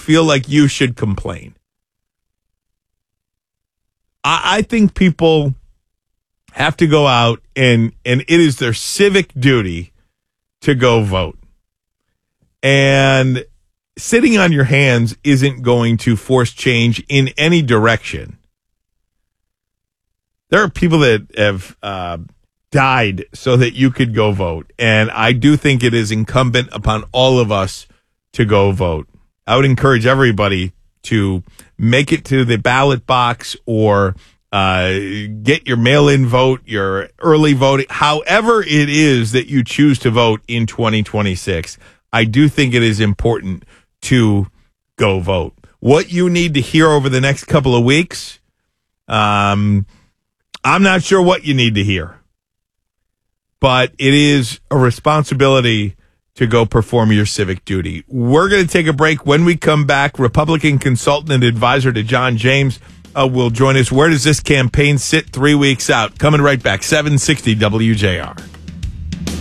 feel like you should complain. I think people have to go out and it is their civic duty to go vote. And sitting on your hands isn't going to force change in any direction. There are people that have died so that you could go vote. And I do think it is incumbent upon all of us to go vote. I would encourage everybody to make it to the ballot box or get your mail-in vote, your early voting, however it is that you choose to vote in 2026. I do think it is important to go vote. What you need to hear over the next couple of weeks, I'm not sure what you need to hear, but it is a responsibility to go perform your civic duty. We're going to take a break. When we come back, Republican consultant and advisor to John James will join us. Where does this campaign sit 3 weeks out? Coming right back, 760 WJR.